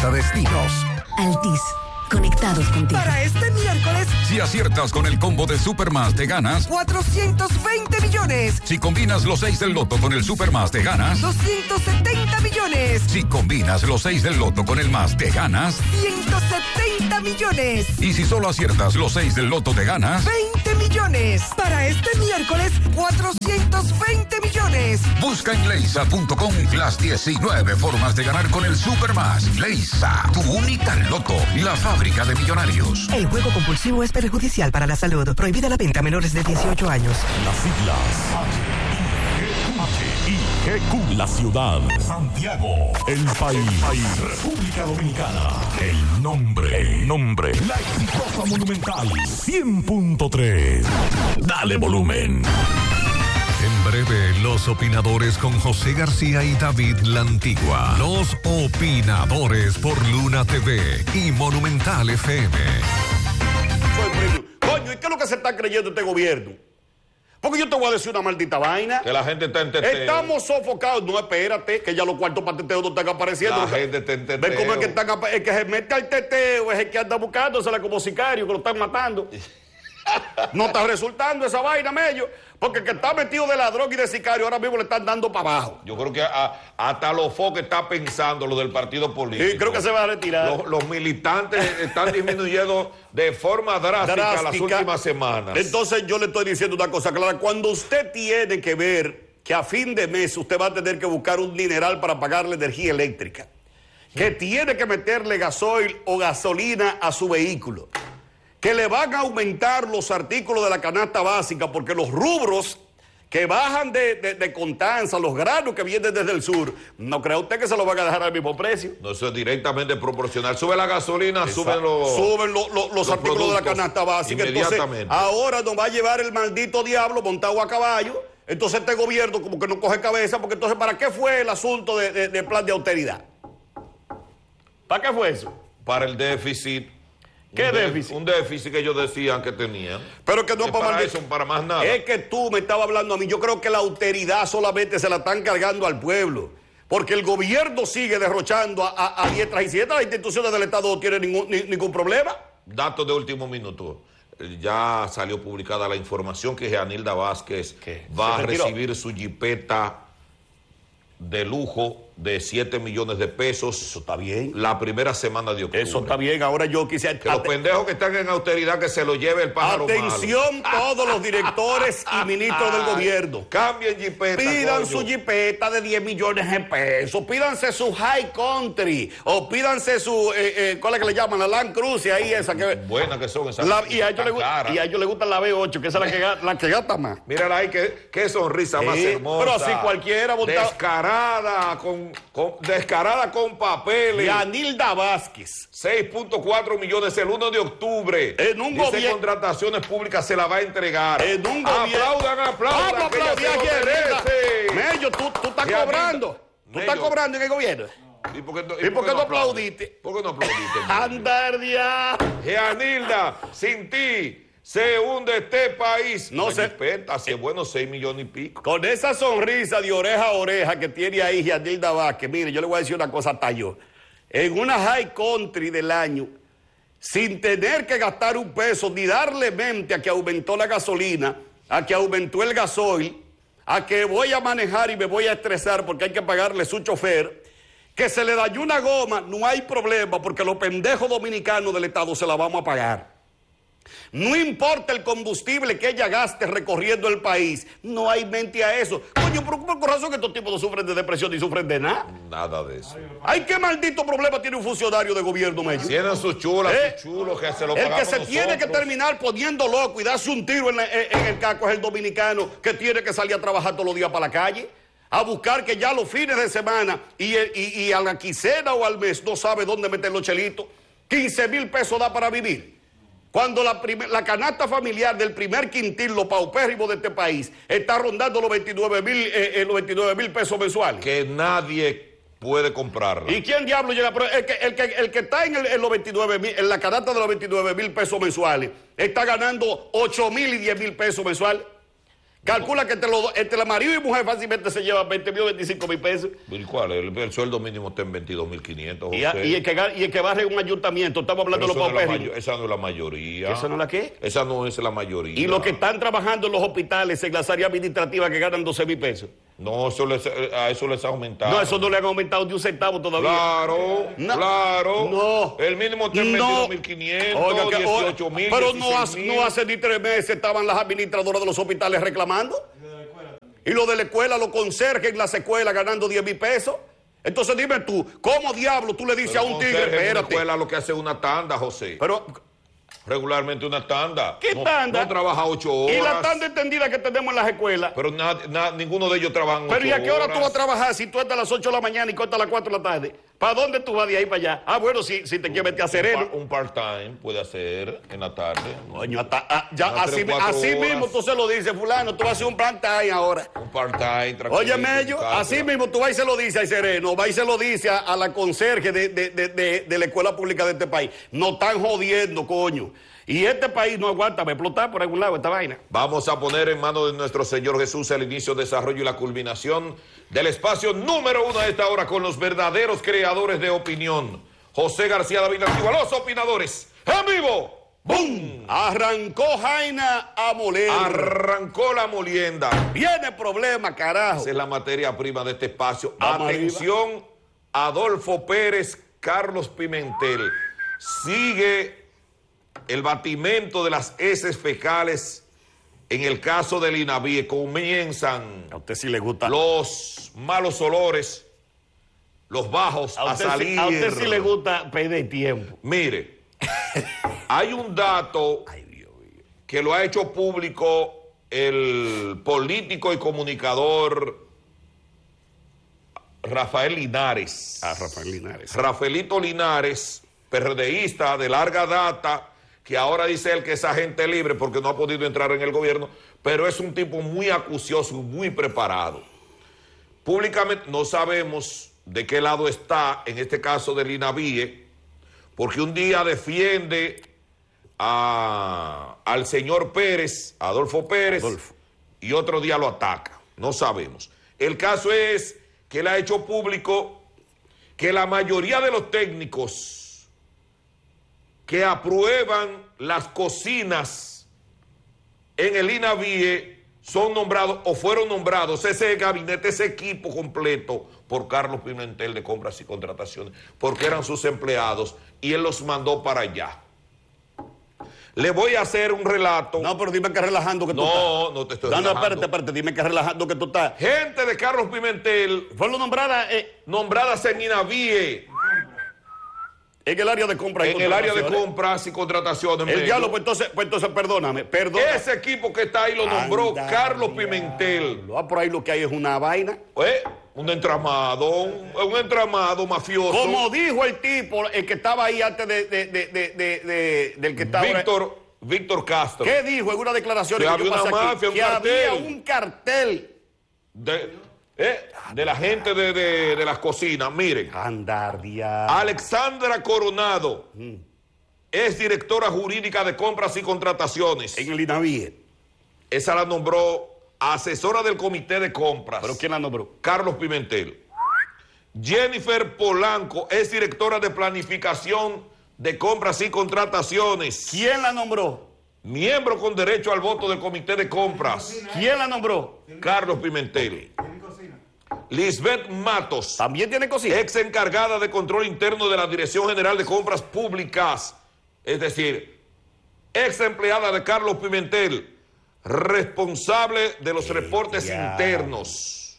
50 destinos. Altis. Conectados contigo. Para este miércoles, Si aciertas con el combo de Supermás, te ganas 420 millones. Si combinas los 6 del loto con el Supermás, te ganas 270 millones. Si combinas los 6 del loto con el más, te ganas 170 millones. Y si solo aciertas los 6 del loto, te ganas 20 millones. Para este miércoles, 420 millones. Busca en leisa.com las 19 formas de ganar con el Supermás. Leisa, tu única loto, la fábrica de millonarios. El juego compulsivo es perjudicial para la salud. Prohibida la venta a menores de 18 años. Las siglas H-I-G-Q. La ciudad. Santiago. El país. República Dominicana. El nombre. La exitosa Monumental 100.3. Dale volumen. En breve, los opinadores con José García y David La Antigua. Los opinadores por Luna TV y Monumental FM. Coño, ¿y qué es lo que se está creyendo este gobierno? Porque yo te voy a decir una maldita vaina. Que la gente está en teteo. Estamos sofocados. No, espérate, que ya los cuartos para teteo no están apareciendo. La gente está en teteo. ¿Ves cómo es que el que se mete al teteo es el que anda buscándosela como sicario, que lo están matando? No está resultando esa vaina, Mello. Porque el que está metido de ladrón y de sicario ahora mismo le están dando para abajo. Yo creo que hasta los foques está pensando lo del partido político. Sí, creo que se va a retirar. Los militantes están disminuyendo de forma drástica las últimas semanas. Entonces yo le estoy diciendo una cosa clara. Cuando usted tiene que ver que a fin de mes usted va a tener que buscar un dineral para pagarle energía eléctrica, que tiene que meterle gasoil o gasolina a su vehículo, que le van a aumentar los artículos de la canasta básica porque los rubros que bajan de Constanza, los granos que vienen desde el sur, ¿no cree usted que se los van a dejar al mismo precio? No, eso es directamente proporcional. Sube la gasolina, suben los artículos de la canasta básica. Inmediatamente. Entonces, ahora nos va a llevar el maldito diablo montado a caballo. Entonces este gobierno como que no coge cabeza, porque entonces ¿para qué fue el asunto de plan de austeridad? ¿Para qué fue eso? Para el déficit. ¿Qué déficit? Un déficit que ellos decían que tenían. Pero que no es para eso, para más nada. Es que tú me estabas hablando a mí. Yo creo que la austeridad solamente se la están cargando al pueblo. Porque el gobierno sigue derrochando a diestras y siniestras. Las instituciones del Estado no tienen ningún problema. Datos de último minuto. Ya salió publicada la información que Jeanilda Vázquez va a recibir su jipeta de lujo de 7 millones de pesos. Eso está bien. La primera semana de octubre. Eso está bien. Ahora yo quisiera... Que los pendejos que están en austeridad que se lo lleve el pájaro Atención malo. todos los directores y ministros del gobierno. Cambien jipeta, Pidan coño. su jipeta de 10 millones de pesos. Pídanse su High Country. O pídanse su... ¿cuál es que le llaman? La Land Cruiser ahí esa que... Buenas que son esas. Y a ellos les gusta la B8, que esa es la que gasta más. Mírala ahí, qué sonrisa más hermosa. Pero si cualquiera montado... Descarada con papeles. Yanilda Vázquez. 6.4 millones el 1 de octubre. En un Dice gobierno. Contrataciones Públicas se la va a entregar. En un gobierno. Aplaudan. Vamos a que ella aplaudir se lo merece. Mello, tú estás Yanilda. cobrando. Tú estás cobrando en el gobierno. ¿Y por qué, ¿Y por qué no aplaudiste? ¿Por qué no aplaudiste? Andar ya. Jeanilda, sin ti se hunde este país. No sé. Respeta, si es bueno, 6 millones y pico. Con esa sonrisa de oreja a oreja que tiene ahí Yanilda Vázquez, mire, yo le voy a decir una cosa hasta yo. En una High Country del año, sin tener que gastar un peso, ni darle mente a que aumentó la gasolina, a que aumentó el gasoil, a que voy a manejar y me voy a estresar porque hay que pagarle su chofer, que se le dañó una goma, no hay problema porque los pendejos dominicanos del Estado se la vamos a pagar. No importa el combustible que ella gaste recorriendo el país, no hay mente a eso. Coño, por razón que estos tipos no sufren de depresión ni sufren de nada. Nada de eso. Ay, qué maldito problema tiene un funcionario de gobierno, Mello. Tienen sus chulas, sus chulos que se lo El pagamos que se tiene que terminar poniendo loco y darse un tiro en el caco es el dominicano que tiene que salir a trabajar todos los días para la calle, a buscar que ya los fines de semana y a la quincena o al mes no sabe dónde meter los chelitos. 15,000 pesos da para vivir. Cuando la canasta familiar del primer quintil, lo paupérrimo de este país, está rondando los 29,000 pesos mensuales. Que nadie puede comprarla. ¿Y quién diablo llega? Pero el que está en los 29,000, en la canasta de los 29,000 pesos mensuales, está ganando 8,000 y 10,000 pesos mensuales. Calcula que entre la marido y mujer fácilmente se llevan 20,000 o 25,000 pesos. ¿Y cuál? El sueldo mínimo está en 22,500. Y el que barre un ayuntamiento, estamos hablando de los paupérrimos. Esa no es la mayoría. ¿Esa no es la qué? Esa no es la mayoría. Y los que están trabajando en los hospitales, en las áreas administrativas, que ganan 12,000 pesos. No, a eso les ha aumentado. No, eso no le han aumentado de un centavo todavía. Claro, no, claro. No. El mínimo está en 22,500, 18,000. Pero no hace ni 3 meses estaban las administradoras de los hospitales reclamando. Y lo de la escuela, los conserjes en las escuelas ganando 10,000 pesos. Entonces dime tú, ¿cómo diablo tú le dices a un tigre, espérate? En la escuela lo que hace es una tanda, José. Pero regularmente una tanda. ¿Qué tanda? No trabaja 8 horas. Y la tanda extendida que tenemos en las escuelas. Pero ninguno de ellos trabaja 8 horas. Pero ¿y a qué hora tú vas a trabajar si tú estás a las 8 de la mañana y cortas a las 4 de la tarde? ¿Para dónde tú vas de ahí para allá? Ah, bueno, si te quieres meter a sereno. Un part-time puede hacer en la tarde. Coño, así mismo tú se lo dices, fulano, tú vas a hacer un part-time ahora. Un part-time, tranquilo. Oye, Mello, así mismo tú vas y se lo dices a sereno, vas y se lo dices a la conserje de la escuela pública de este país. No están jodiendo, coño. Y este país no aguanta, va a explotar por algún lado esta vaina. Vamos a poner en manos de nuestro Señor Jesús el inicio, desarrollo y la culminación del espacio número 1 a esta hora con los verdaderos creadores de opinión. José García, David Antigua, los opinadores, en vivo. ¡Bum! Arrancó Jaina a moler. Arrancó la molienda. Viene problema, carajo. Esa es la materia prima de este espacio. Atención, Adolfo Pérez, Carlos Pimentel. Sigue el batimento de las heces fecales en el caso del INAVIE. Comienzan a usted sí le gusta los malos olores, los bajos a salir. A usted sí le gusta perder tiempo. Mire, hay un dato que lo ha hecho público el político y comunicador Rafael Linares. Rafael Linares. Rafaelito Linares, PRDista de larga data, que ahora dice él que es agente libre porque no ha podido entrar en el gobierno, pero es un tipo muy acucioso, muy preparado. Públicamente no sabemos de qué lado está, en este caso del INAVIE, porque un día defiende al señor Pérez, Adolfo Pérez, y otro día lo ataca. No sabemos. El caso es que él ha hecho público que la mayoría de los técnicos que aprueban las cocinas en el INAVIE son nombrados o fueron nombrados, ese gabinete, ese equipo completo, por Carlos Pimentel de Compras y Contrataciones, porque eran sus empleados y él los mandó para allá. Le voy a hacer un relato. No, pero dime que relajando que tú estás. No te estoy relajando. No, espérate, dime que relajando que tú estás. Gente de Carlos Pimentel fueron nombradas en INAVIE. En el área de compras y contrataciones. En el área de compras y contrataciones. El diálogo, pues entonces, perdóname. Ese equipo que está ahí lo nombró Carlos Pimentel. Por ahí lo que hay es una vaina. Un entramado mafioso. Como dijo el tipo, el que estaba ahí antes del que estaba... Víctor Castro. ¿Qué dijo en una declaración? Que había una mafia, que había un cartel. De la gente de las cocinas. Miren. Alexandra Coronado es directora jurídica de compras y contrataciones. En el INAVIE. Esa la nombró asesora del comité de compras. ¿Pero quién la nombró? Carlos Pimentel. Jennifer Polanco es directora de planificación de compras y contrataciones. ¿Quién la nombró? Miembro con derecho al voto del comité de compras. ¿Quién la nombró? Carlos Pimentel. Lisbeth Matos. ¿También tiene cocina? Ex encargada de control interno de la Dirección General de Compras Públicas. Es decir, ex empleada de Carlos Pimentel, responsable de los reportes internos.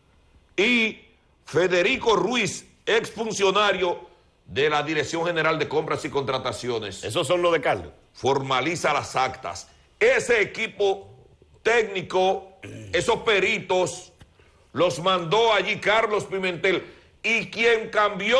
Y Federico Ruiz, ex funcionario de la Dirección General de Compras y Contrataciones. Esos son los de Carlos. Formaliza las actas. Ese equipo técnico, esos peritos, los mandó allí Carlos Pimentel. Y quien cambió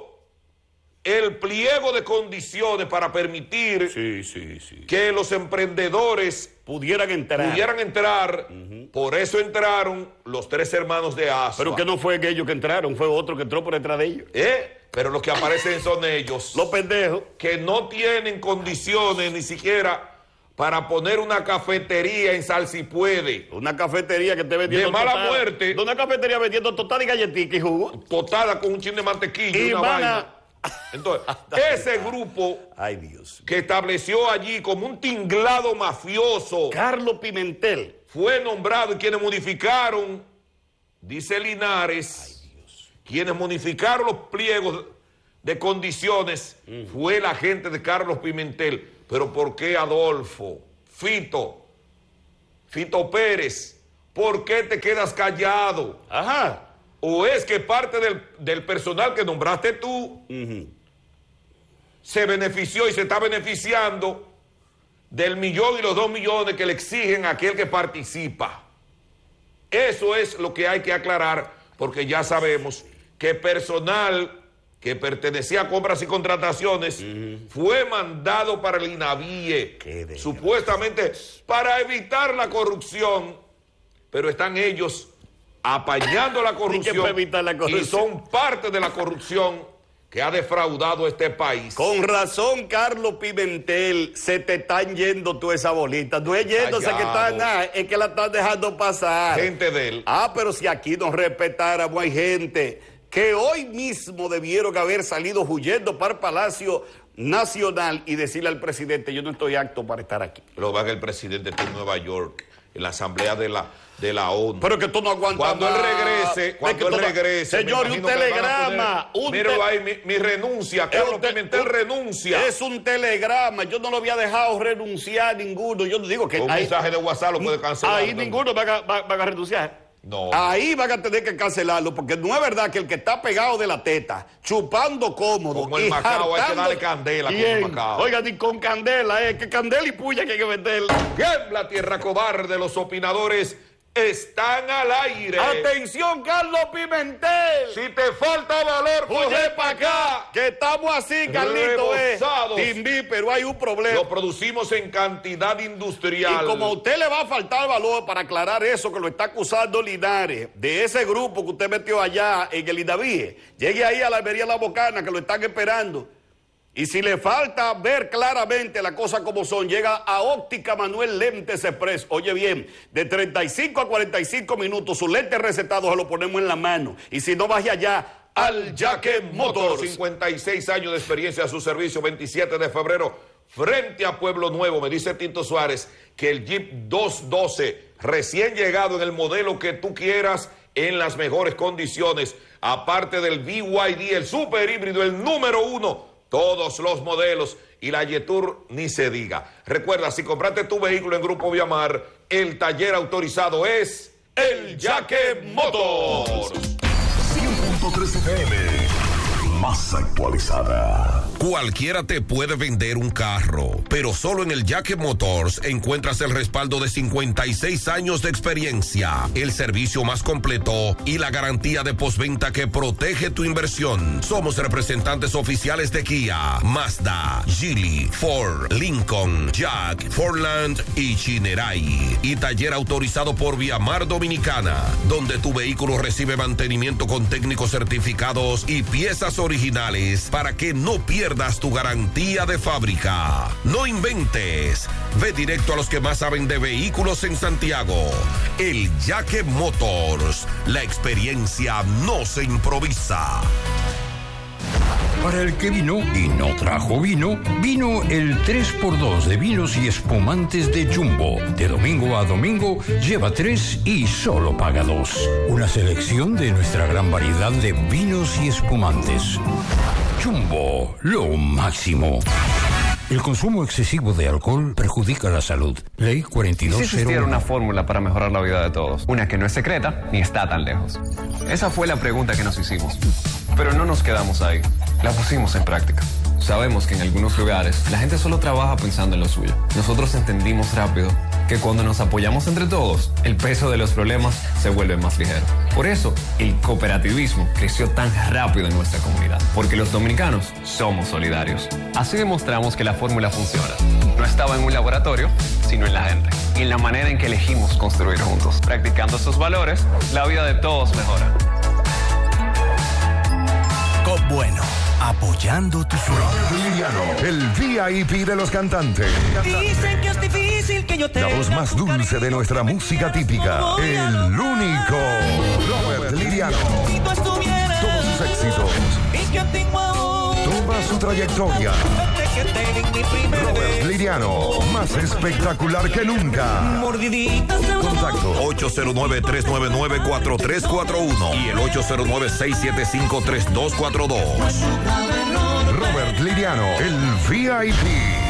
el pliego de condiciones para permitir que los emprendedores pudieran entrar. Por eso entraron los 3 hermanos de Asua. Pero que no fue ellos que entraron, fue otro que entró por detrás de ellos. Pero los que aparecen son ellos. Los pendejos. Que no tienen condiciones ni siquiera para poner una cafetería en Salsipuede. Una cafetería que esté vendiendo de mala muerte. Una cafetería vendiendo tostada y galletica y jugo. Tostada con un chin de mantequilla y una vaina. Entonces, ese grupo ay, Dios, que estableció allí como un tinglado mafioso, Carlos Pimentel, fue nombrado, y quienes modificaron, dice Linares, ay, Dios, quienes modificaron los pliegos de condiciones fue la gente de Carlos Pimentel. Pero ¿por qué Adolfo, Fito Pérez? ¿Por qué te quedas callado? Ajá. ¿O es que parte del personal que nombraste tú se benefició y se está beneficiando del 1 y los 2 millones que le exigen a aquel que participa? Eso es lo que hay que aclarar, porque ya sabemos que personal que pertenecía a compras y contrataciones fue mandado para el INAVIE, supuestamente para evitar la corrupción, pero están ellos apañando la corrupción y son parte de la corrupción que ha defraudado este país. Con razón, Carlos Pimentel, se te están yendo toda esa bolita. No es yéndose que están, es que la están dejando pasar. Gente de él. Pero si aquí nos respetáramos, hay gente que hoy mismo debieron haber salido huyendo para el Palacio Nacional y decirle al presidente, yo no estoy apto para estar aquí. Lo va que el presidente está en Nueva York, en la asamblea de la ONU. Pero que tú no aguantas. Cuando él regrese, señor, un telegrama. Míralo ahí, mi renuncia, Carlos Pimentel renuncia. Es un telegrama, yo no lo había dejado renunciar ninguno. Yo digo que un mensaje de WhatsApp lo puede cancelar. Ahí ninguno va a renunciar. No. Ahí van a tener que cancelarlo, porque no es verdad que el que está pegado de la teta, chupando cómodo, como el Macao, hay que darle candela con el Macao. Oiga, ni con candela, que candela y puya que hay que meterle. Tiembla tierra cobarde, los opinadores están al aire. Atención, Carlos Pimentel. Si te falta valor, coge para acá. Que estamos así, Carlito. Timbi, pero hay un problema. Lo producimos en cantidad industrial. Y como a usted le va a faltar valor para aclarar eso que lo está acusando Linares, de ese grupo que usted metió allá en el INAVIE, llegue ahí a la Almería La Bocana, que lo están esperando. Y si le falta ver claramente las cosas como son, llega a Óptica Manuel Lentes Express. Oye bien, de 35 a 45 minutos, sus lentes recetados se los ponemos en la mano. Y si no, vaya allá al Yaque Motors. 56 años de experiencia a su servicio, 27 de febrero, frente a Pueblo Nuevo. Me dice Tito Suárez que el Jeep 212, recién llegado en el modelo que tú quieras, en las mejores condiciones, aparte del BYD, el super híbrido, el número 1, todos los modelos, y la Yetur ni se diga. Recuerda, si compraste tu vehículo en Grupo Viamar, el taller autorizado es el Yaque Motors. 100.3 FM, más actualizada. Cualquiera te puede vender un carro, pero solo en el Yaque Motors encuentras el respaldo de 56 años de experiencia, el servicio más completo y la garantía de postventa que protege tu inversión. Somos representantes oficiales de Kia, Mazda, Geely, Ford, Lincoln, Jack, Fordland y Chinerai. Y taller autorizado por Viamar Dominicana, donde tu vehículo recibe mantenimiento con técnicos certificados y piezas originales para que no pierdas tu garantía de fábrica. No inventes. Ve directo a los que más saben de vehículos en Santiago. El Yaque Motors. La experiencia no se improvisa. Para el que vino y no trajo vino, vino el 3x2 de vinos y espumantes de Jumbo. De domingo a domingo, lleva 3 y solo paga 2. Una selección de nuestra gran variedad de vinos y espumantes. Jumbo, lo máximo. El consumo excesivo de alcohol perjudica la salud. Ley 4201. Si existiera una fórmula para mejorar la vida de todos, una que no es secreta ni está tan lejos. Esa fue la pregunta que nos hicimos. Pero no nos quedamos ahí. La pusimos en práctica. Sabemos que en algunos lugares la gente solo trabaja pensando en lo suyo. Nosotros entendimos rápido que cuando nos apoyamos entre todos, el peso de los problemas se vuelve más ligero. Por eso, el cooperativismo creció tan rápido en nuestra comunidad, porque los dominicanos somos solidarios. Así demostramos que la fórmula funciona. No estaba en un laboratorio, sino en la gente, y en la manera en que elegimos construir juntos. Practicando esos valores, la vida de todos mejora. COP Bueno, apoyando tu sueño. El VIP de los cantantes. Dicen que es difícil que yo te... La voz más dulce de nuestra música típica. El único. Robert Liriano. Si tú estuvieras... Todos sus éxitos. Y que tengo aún... Toda su trayectoria. Robert Liriano. Más espectacular que nunca. Contacto 809-399-4341 y el 809-675-3242. Robert Liriano, el VIP.